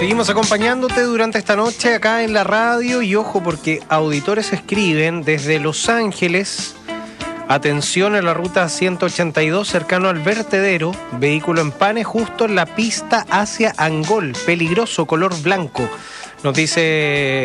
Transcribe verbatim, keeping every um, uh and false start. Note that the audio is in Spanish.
Seguimos acompañándote durante esta noche acá en la radio y ojo porque auditores escriben desde Los Ángeles. Atención en la ruta ciento ochenta y dos cercano al vertedero, vehículo en pane justo en la pista hacia Angol, peligroso, color blanco. Nos dice